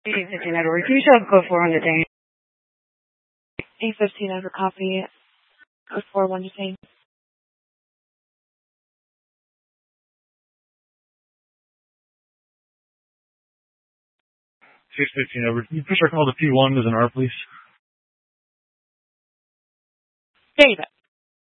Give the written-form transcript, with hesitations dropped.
8:15 Edward. Can you show code 4 on the thing? 8:15 Edward, copy. Code 4, 1 detained. 6:15 Edward. Can you push our call to P1 as an R, please? David.